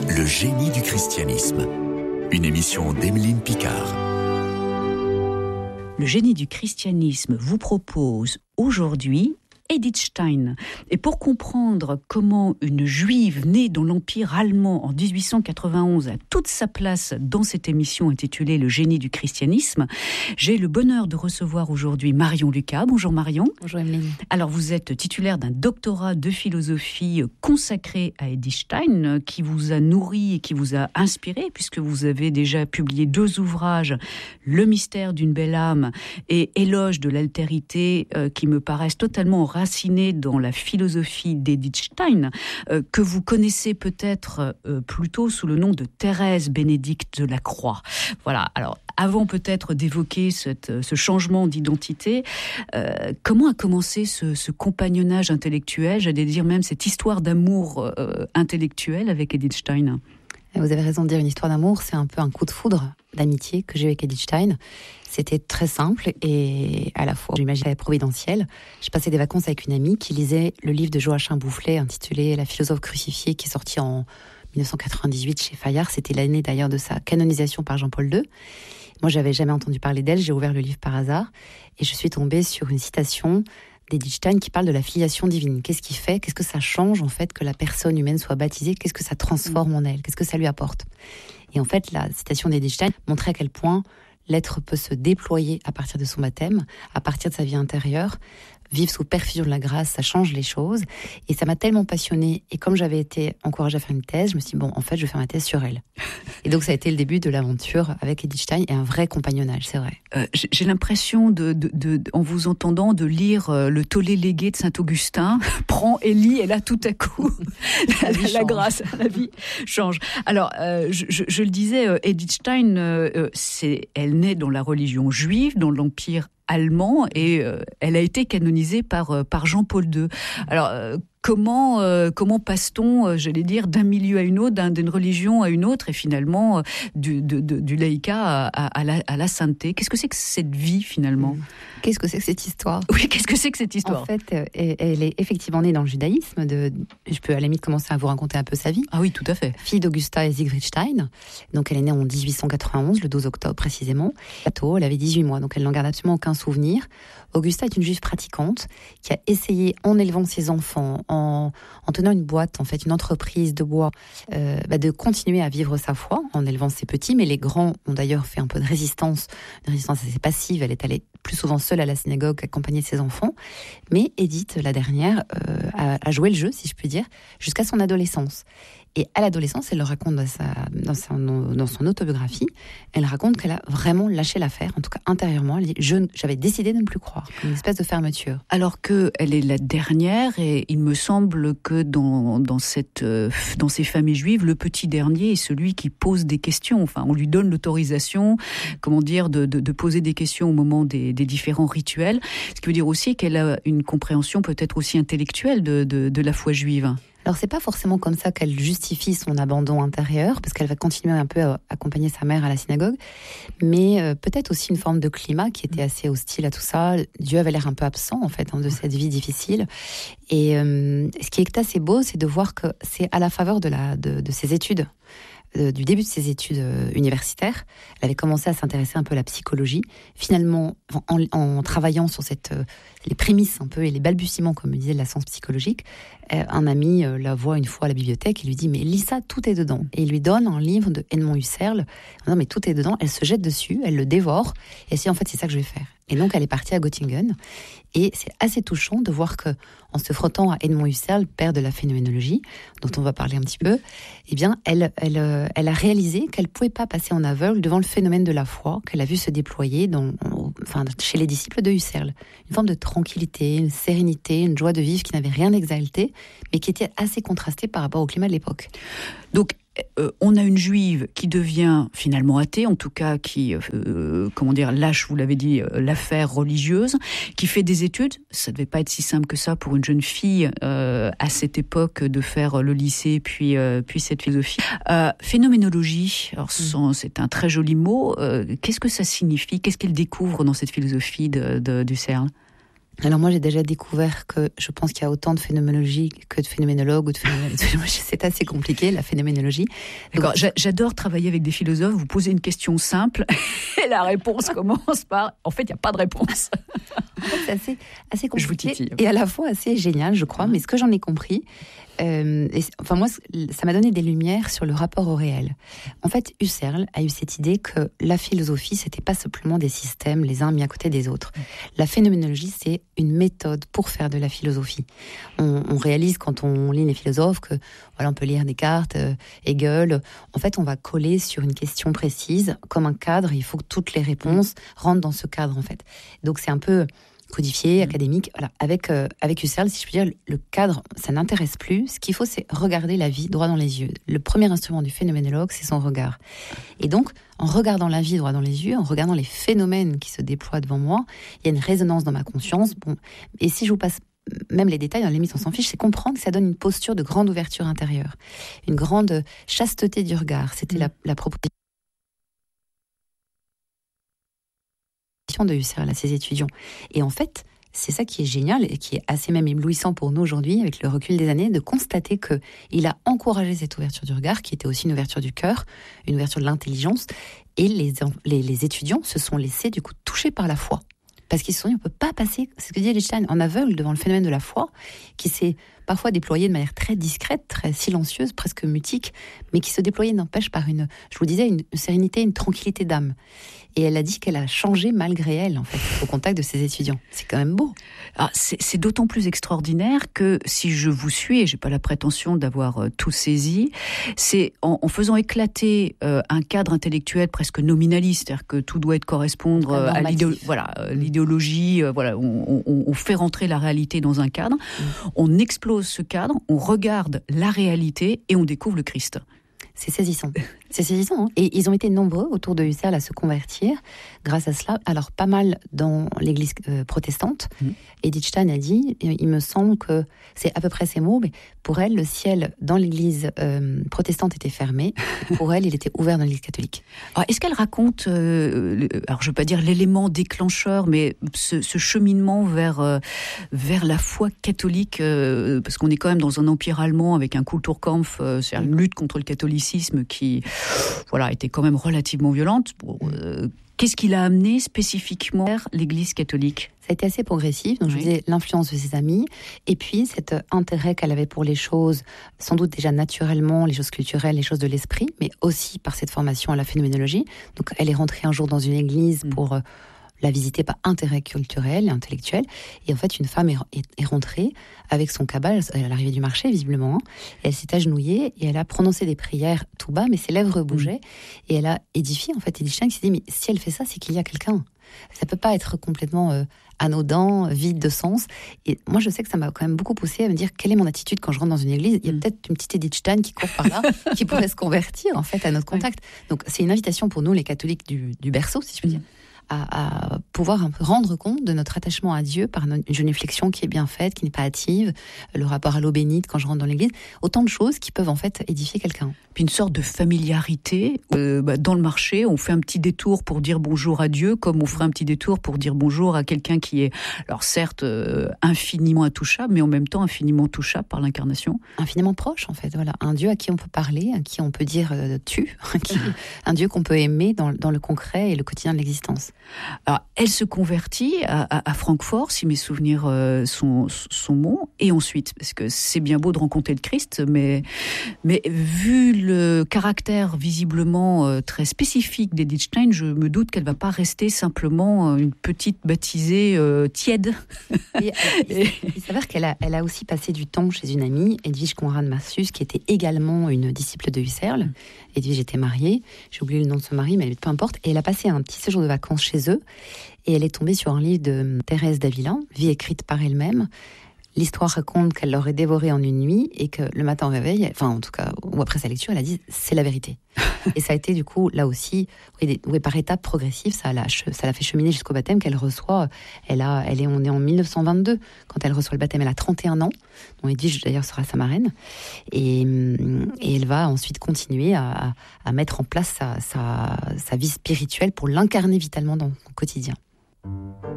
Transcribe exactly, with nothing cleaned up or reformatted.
Le génie du christianisme. Une émission d'Emeline Picard. Le génie du christianisme vous propose aujourd'hui Edith Stein. Et pour comprendre comment une juive née dans l'Empire allemand en dix-huit cent quatre-vingt-onze a toute sa place dans cette émission intitulée Le génie du christianisme, j'ai le bonheur de recevoir aujourd'hui Marion Lucas. Bonjour Marion. Bonjour Emeline. Alors vous êtes titulaire d'un doctorat de philosophie consacré à Edith Stein qui vous a nourri et qui vous a inspiré puisque vous avez déjà publié deux ouvrages, Le mystère d'une belle âme et Éloge de l'altérité, euh, qui me paraissent totalement racinée dans la philosophie d'Edith Stein, euh, que vous connaissez peut-être euh, plutôt sous le nom de Thérèse Bénédicte de la Croix. Voilà, alors avant peut-être d'évoquer cette, ce changement d'identité, euh, comment a commencé ce, ce compagnonnage intellectuel, j'allais dire même cette histoire d'amour euh, intellectuel avec Edith Stein ? Vous avez raison de dire une histoire d'amour, c'est un peu un coup de foudre d'amitié que j'ai eu avec Edith Stein. C'était très simple et à la fois, j'imagine, providentiel. J'ai passé des vacances avec une amie qui lisait le livre de Joachim Boufflet intitulé « La philosophe crucifiée » qui est sorti en dix-neuf cent quatre-vingt-dix-huit chez Fayard. C'était l'année d'ailleurs de sa canonisation par Jean-Paul deux. Moi, j'avais jamais entendu parler d'elle. J'ai ouvert le livre par hasard et je suis tombée sur une citation d'Edith Stein qui parle de la filiation divine. Qu'est-ce qui fait, qu'est-ce que ça change en fait que la personne humaine soit baptisée? Qu'est-ce que ça transforme en elle? Qu'est-ce que ça lui apporte? Et en fait, la citation d'Edith Stein montrait à quel point l'être peut se déployer à partir de son baptême, à partir de sa vie intérieure. Vivre sous perfusion de la grâce, ça change les choses. Et ça m'a tellement passionnée. Et comme j'avais été encouragée à faire une thèse, je me suis dit, bon, en fait, je vais faire ma thèse sur elle. Et donc, ça a été le début de l'aventure avec Edith Stein et un vrai compagnonnage, c'est vrai. Euh, j'ai l'impression, de, de, de, en vous entendant, de lire euh, le tollé légué de Saint-Augustin. Prends et lis, et là, tout à coup, la, la, la grâce, la vie change. Alors, euh, je, je, je le disais, euh, Edith Stein, euh, c'est, elle naît dans la religion juive, dans l'Empire allemand, et euh, elle a été canonisée par, euh, par Jean-Paul deux. Alors, euh, comment, euh, comment passe-t-on, euh, j'allais dire, d'un milieu à une autre, d'un, d'une religion à une autre, et finalement, euh, du, de, de, du laïcat à, à, à, la, à la sainteté? Qu'est-ce que c'est que cette vie, finalement? Qu'est-ce que c'est que cette histoire? Oui, qu'est-ce que c'est que cette histoire? En fait, elle est effectivement née dans le judaïsme. De, je peux à la limite commencer à vous raconter un peu sa vie. Ah oui, tout à fait. Fille d'Augusta et Siegfried Stein. Donc, elle est née en dix-huit cent quatre-vingt-onze, le douze octobre précisément. Elle avait dix-huit mois, donc elle n'en garde absolument aucun souvenir. Augusta est une juive pratiquante qui a essayé, en élevant ses enfants, en, en tenant une boîte, en fait, une entreprise de bois, euh, bah de continuer à vivre sa foi en élevant ses petits. Mais les grands ont d'ailleurs fait un peu de résistance, une résistance assez passive. Elle est allée plus souvent seule à la synagogue, accompagnée de ses enfants. Mais Edith, la dernière, euh, a, a joué le jeu, si je puis dire, jusqu'à son adolescence. Et à l'adolescence, elle le raconte dans, sa, dans, sa, dans son autobiographie, elle raconte qu'elle a vraiment lâché l'affaire, en tout cas intérieurement. Elle dit, je, j'avais décidé de ne plus croire, une espèce de fermeture. Alors qu'elle est la dernière, et il me semble que dans, dans, cette, dans ces familles juives, le petit dernier est celui qui pose des questions. Enfin, on lui donne l'autorisation, comment dire, de, de, de poser des questions au moment des, des différents rituels. Ce qui veut dire aussi qu'elle a une compréhension peut-être aussi intellectuelle de, de, de la foi juive. Alors, c'est pas forcément comme ça qu'elle justifie son abandon intérieur, parce qu'elle va continuer un peu à accompagner sa mère à la synagogue, mais euh, peut-être aussi une forme de climat qui était assez hostile à tout ça. Dieu avait l'air un peu absent, en fait, hein, de cette vie difficile. Et euh, ce qui est assez beau, c'est de voir que c'est à la faveur de, la, de, de ses études, euh, du début de ses études euh, universitaires. Elle avait commencé à s'intéresser un peu à la psychologie. Finalement, en, en travaillant sur cette, euh, les prémices un peu et les balbutiements, comme disait, de la science psychologique, euh, un ami euh, la voit une fois à la bibliothèque et lui dit « Mais lis ça, tout est dedans ». Et il lui donne un livre de Edmond Husserl. Non, mais tout est dedans. Elle se jette dessus, elle le dévore. Et elle se dit « En fait, c'est ça que je vais faire ». Et donc, elle est partie à Göttingen. Et c'est assez touchant de voir que, en se frottant à Edmond Husserl, père de la phénoménologie, dont on va parler un petit peu, eh bien, elle, elle, elle a réalisé qu'elle ne pouvait pas passer en aveugle devant le phénomène de la foi qu'elle a vu se déployer dans, enfin, chez les disciples de Husserl. Une forme de tranquillité, une sérénité, une joie de vivre qui n'avait rien d'exalté, mais qui était assez contrastée par rapport au climat de l'époque. Donc, Euh, on a une juive qui devient finalement athée, en tout cas qui, euh, comment dire, lâche, vous l'avez dit, euh, l'affaire religieuse, qui fait des études. Ça ne devait pas être si simple que ça pour une jeune fille euh, à cette époque de faire le lycée puis, euh, puis cette philosophie. Euh, phénoménologie, alors mmh. c'est un très joli mot. Euh, qu'est-ce que ça signifie? Qu'est-ce qu'elle découvre dans cette philosophie de, de, d'Husserl? Alors moi, j'ai déjà découvert que je pense qu'il y a autant de phénoménologie que de phénoménologues ou de phénoménologie. C'est assez compliqué, la phénoménologie. D'accord. Donc, j'adore travailler avec des philosophes. Vous posez une question simple et la réponse commence par... En fait, il n'y a pas de réponse. En fait, c'est assez, assez compliqué. Je vous titille. Et à la fois assez génial, je crois. Mmh. Mais ce que j'en ai compris... Euh, et, enfin moi, ça m'a donné des lumières sur le rapport au réel. En fait, Husserl a eu cette idée que la philosophie, c'était pas simplement des systèmes les uns mis à côté des autres. La phénoménologie, c'est une méthode pour faire de la philosophie. On, on réalise quand on lit les philosophes que voilà, on peut lire Descartes, euh, Hegel. En fait, on va coller sur une question précise, comme un cadre. Il faut que toutes les réponses rentrent dans ce cadre, en fait. Donc c'est un peu codifié, académique. Voilà. Avec, euh, avec Husserl, si je puis dire, le cadre, ça n'intéresse plus. Ce qu'il faut, c'est regarder la vie droit dans les yeux. Le premier instrument du phénoménologue, c'est son regard. Et donc, en regardant la vie droit dans les yeux, en regardant les phénomènes qui se déploient devant moi, il y a une résonance dans ma conscience. Bon. Et si je vous passe même les détails, dans la limite, on s'en fiche, c'est comprendre que ça donne une posture de grande ouverture intérieure, une grande chasteté du regard. C'était mmh. la, la proposition de Husserl à ses étudiants. Et en fait, c'est ça qui est génial et qui est assez même éblouissant pour nous aujourd'hui, avec le recul des années, de constater qu'il a encouragé cette ouverture du regard, qui était aussi une ouverture du cœur, une ouverture de l'intelligence, et les, les, les étudiants se sont laissés du coup toucher par la foi. Parce qu'ils se sont dit, on ne peut pas passer, c'est ce que dit Lichtenstein, en aveugle devant le phénomène de la foi, qui s'est parfois déployé de manière très discrète, très silencieuse, presque mutique, mais qui se déployait, n'empêche, par une, je vous disais, une sérénité, une tranquillité d'âme. Et elle a dit qu'elle a changé malgré elle, en fait, au contact de ses étudiants. C'est quand même beau. Ah, c'est, c'est d'autant plus extraordinaire que, si je vous suis, et je n'ai pas la prétention d'avoir euh, tout saisi, c'est en, en faisant éclater euh, un cadre intellectuel presque nominaliste, c'est-à-dire que tout doit être correspondre euh, à l'idéologie, voilà, euh, l'idéologie, euh, voilà, on, on, on fait rentrer la réalité dans un cadre, mmh. on explose ce cadre, on regarde la réalité et on découvre le Christ. C'est saisissant. C'est saisissant. Hein. Et ils ont été nombreux autour de Husserl à se convertir grâce à cela. Alors, pas mal dans l'église euh, protestante. Mmh. Edith Stein a dit, il me semble que c'est à peu près ces mots, mais pour elle, le ciel dans l'église euh, protestante était fermé. Pour elle, il était ouvert dans l'église catholique. Alors, est-ce qu'elle raconte, euh, alors je ne veux pas dire l'élément déclencheur, mais ce, ce cheminement vers, euh, vers la foi catholique, euh, parce qu'on est quand même dans un empire allemand avec un Kulturkampf, euh, c'est-à-dire une lutte contre le catholicisme qui voilà, était quand même relativement violente. Bon, euh, qu'est-ce qui l'a amené spécifiquement vers l'Église catholique ? Ça a été assez progressif, donc oui. je disais l'influence de ses amis, et puis cet intérêt qu'elle avait pour les choses, sans doute déjà naturellement, les choses culturelles, les choses de l'esprit, mais aussi par cette formation à la phénoménologie. Donc elle est rentrée un jour dans une église mmh. pour... Euh, la visiter par intérêt culturel et intellectuel. Et en fait, une femme est, est, est rentrée avec son cabas à l'arrivée du marché, visiblement. Hein, et elle s'est agenouillée et elle a prononcé des prières tout bas, mais ses lèvres bougeaient. Mmh. Et elle a édifié, en fait, Edith Stein, qui s'est dit, mais si elle fait ça, c'est qu'il y a quelqu'un. Ça peut pas être complètement euh, anodin, vide de sens. Et moi, je sais que ça m'a quand même beaucoup poussé à me dire, quelle est mon attitude quand je rentre dans une église ? Il y a mmh. peut-être une petite Edith Stein qui court par là, qui pourrait se convertir, en fait, à notre contact. Ouais. Donc, c'est une invitation pour nous, les catholiques du, du berceau, si je peux dire. À, à pouvoir un peu rendre compte de notre attachement à Dieu par une génuflexion qui est bien faite, qui n'est pas hâtive, le rapport à l'eau bénite quand je rentre dans l'église, autant de choses qui peuvent en fait édifier quelqu'un. Puis une sorte de familiarité. Euh, bah, dans le marché, on fait un petit détour pour dire bonjour à Dieu, comme on ferait un petit détour pour dire bonjour à quelqu'un qui est, alors certes, euh, infiniment intouchable, mais en même temps infiniment touchable par l'incarnation. Infiniment proche, en fait. Voilà, un Dieu à qui on peut parler, à qui on peut dire euh, tu, un Dieu qu'on peut aimer dans, dans le concret et le quotidien de l'existence. Alors, elle se convertit à, à, à Francfort, si mes souvenirs euh, sont, sont bons, et ensuite, parce que c'est bien beau de rencontrer le Christ, mais, mais vu le caractère visiblement euh, très spécifique d'Edith Stein, je me doute qu'elle ne va pas rester simplement une petite baptisée euh, tiède. Et, et, il, il s'avère qu'elle a, elle a aussi passé du temps chez une amie, Edwige Conrad Marcius, qui était également une disciple de Husserl. Mm. Edwige était mariée, j'ai oublié le nom de son mari, mais peu importe, et elle a passé un petit séjour de vacances chez eux, et elle est tombée sur un livre de Thérèse d'Avila, Vie écrite par elle-même. L'histoire raconte qu'elle l'aurait dévoré en une nuit et que le matin au réveil, enfin en tout cas, ou après sa lecture, elle a dit c'est la vérité. Et ça a été du coup là aussi, oui, oui, par étapes progressives, ça l'a, ça l'a fait cheminer jusqu'au baptême qu'elle reçoit. Elle a, elle est, on est en mille neuf cent vingt-deux quand elle reçoit le baptême. Elle a trente et un ans. Dont Edwige d'ailleurs sera sa marraine. Et, et elle va ensuite continuer à, à mettre en place sa, sa, sa vie spirituelle pour l'incarner vitalement dans son quotidien.